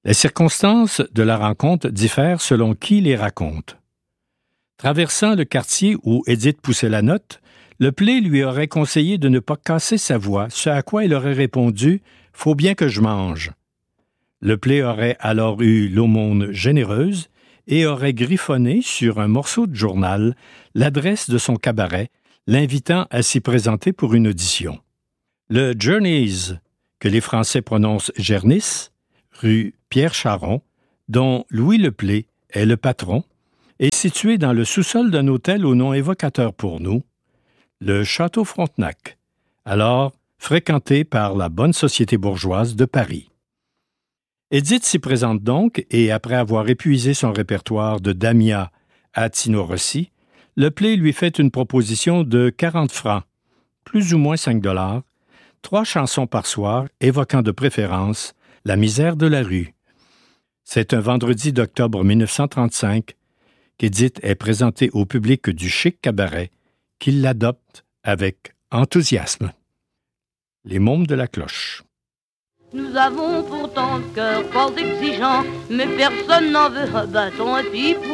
Les circonstances de la rencontre diffèrent selon qui les raconte. Traversant le quartier où Édith poussait la note, le Play lui aurait conseillé de ne pas casser sa voix, ce à quoi il aurait répondu « Faut bien que je mange ». Le Play aurait alors eu l'aumône généreuse et aurait griffonné sur un morceau de journal l'adresse de son cabaret, l'invitant à s'y présenter pour une audition. Le Journeys, que les Français prononcent Gernis, rue Pierre-Charon, dont Louis Le Play est le patron, est situé dans le sous-sol d'un hôtel au nom évocateur pour nous, le Château Frontenac, alors fréquenté par la bonne société bourgeoise de Paris. Édith s'y présente donc et, après avoir épuisé son répertoire de Damia à Tino Rossi, le Play lui fait une proposition de 40 francs, plus ou moins 5 $, 3 chansons par soir évoquant de préférence la misère de la rue. C'est un vendredi d'octobre 1935 qu'Édith est présentée au public du chic cabaret, qui l'adopte avec enthousiasme. Les mômes de la cloche. Nous avons pourtant le cœur fort exigeant, mais personne n'en veut un bâton et puis